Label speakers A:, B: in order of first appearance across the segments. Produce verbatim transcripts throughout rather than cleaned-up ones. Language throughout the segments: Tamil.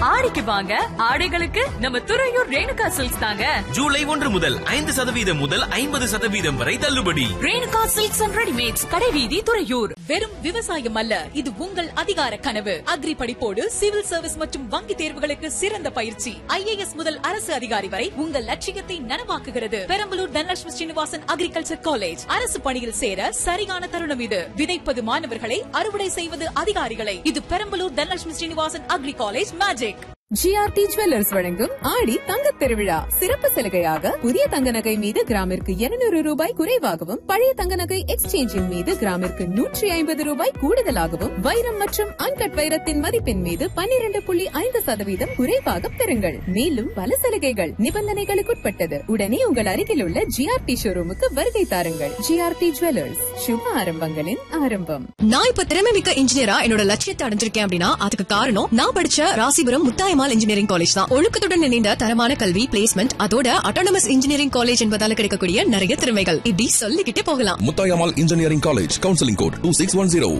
A: ஆடிக்கு வாங்க, ஆடைகளுக்கு நம்ம துறையூர் ரேணுகா சில்க்ஸ் தாங்க.
B: ஜூலை ஒன்று முதல் ஐந்து சதவீதம் முதல் ஐம்பது சதவீதம் வரை தள்ளுபடி.
A: ரேணுகா சில்க்ஸ் அண்ட் ரெடிமேட்ஸ், கடைவீதி, துறையூர்.
C: வெறும் விவசாயம் அல்ல, இது உங்கள் அதிகார கனவு. அக்ரி படிப்போடு சிவில் சர்வீஸ் மற்றும் வங்கி தேர்வுகளுக்கு சிறந்த பயிற்சி. ஐ ஏ எஸ் முதல் அரசு அதிகாரி வரை உங்கள் லட்சியத்தை நனவாக்குகிறது. Perambalur Dhanalakshmi Srinivasan agriculture college. அரசு பணியில் சேர சரியான தருணம் இது. விதைப்பது மாணவர்களை, அறுவடை செய்வது அதிகாரிகளை. இது Perambalur Dhanalakshmi Srinivasan agri college magic.
D: GRT jewellers வழங்கும் ஆடி தங்கத் திருவிழா சிறப்பு சலுகையாக புதிய தங்க நகை மீது கிராமிற்கு இருநூறு ரூபாய் குறைவாகவும், பழைய தங்க நகை எக்ஸ்சேஞ்சின் மீது கிராமிற்கு நூற்றி ஐம்பது ரூபாய் கூடுதலாகவும், வைரம் மற்றும் அன்கட் வைரத்தின் மதிப்பின் மீது பன்னிரண்டு புள்ளி ஐந்து சதவீதம் குறைவாக பெறுங்கள். மேலும் பல சலுகைகள் நிபந்தனைகளுக்குட்பட்டது. உடனே உங்கள் அருகில் உள்ள ஜிஆர்டி ஷோரூமுக்கு வருகை தாருங்கள். ஜிஆர்டி ஜுவல்லர்ஸ், சுப ஆரம்பங்களின் ஆரம்பம்.
E: நான் இப்ப திறமைமிக்க இன்ஜினியரா என்னோட லட்சியத்தை அடைஞ்சிருக்கேன் அப்படின்னா அதுக்கு காரணம் நான் படிச்ச ராசிபுரம் முத்தாயமால் இன்ஜினியரிங் காலேஜ் தான். ஒழுக்கத்துடன் இணைந்த தரமான கல்வி, பிளேஸ்மெண்ட், அதோட அட்டானமஸ் இன்ஜினியரிங் காலேஜ் என்பதால கிடைக்கக்கூடிய நிறைய திறமைகள் இப்படி சொல்லிக்கிட்டே போகலாம்.
F: Muthayammal engineering college, counselling code two six one zero.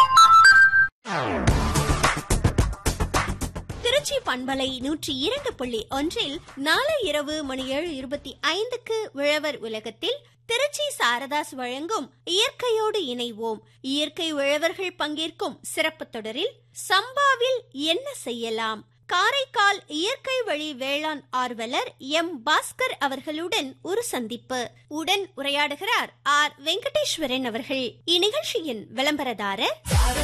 G: Trichy பண்பலை நூற்றி இரண்டு புள்ளி ஒன்றில் நாளை இரவு மணி ஏழு இருபத்தி ஐந்துக்கு உழவர் உலகத்தில் திருச்சி சாரதாஸ் வழங்கும் இயற்கையோடு இணைவோம். இயற்கை உழவர்கள் பங்கேற்கும் சிறப்பு தொடரில் சம்பாவில் என்ன செய்யலாம், காரைக்கால் இயற்கை வழி வேளாண் ஆர்வலர் எம் பாஸ்கர் அவர்களுடன் ஒரு சந்திப்பு. உடன் உரையாடுகிறார் ஆர் வெங்கடேஸ்வரன் அவர்கள். இந்நிகழ்ச்சியின் விளம்பரதாரர்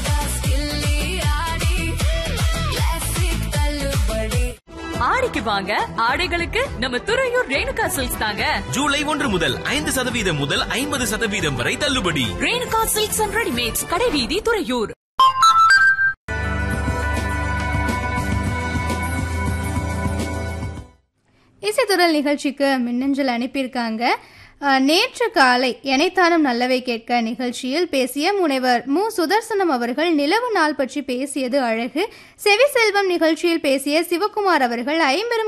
A: ஆடிக்கு வாங்க, ஆடைகளுக்கு நம்ம துறையூர் ரேணுகா சில்க்ஸ் தாங்க.
B: ஜூலை ஒன்று முதல் ஐந்து சதவீதம் முதல் ஐம்பது சதவீதம் வரை தள்ளுபடி.
A: ரேணுகா சில்க்ஸ் அண்ட் ரெடிமேட்ஸ், கடைவீதி, துறையூர்.
H: இசைத்துறல் நிகழ்ச்சிக்கு மின்னஞ்சல் அனுப்பியிருக்காங்க. நேற்று காலை எனைத்தானும் நல்லவை கேட்க நிகழ்ச்சியில் பேசிய முனைவர் மு சுதர்சனம் அவர்கள் நிலவு நாள் பற்றி பேசியது அழகு. செவி செல்வம் நிகழ்ச்சியில் பேசிய சிவகுமார் அவர்கள் ஐம்பெரும்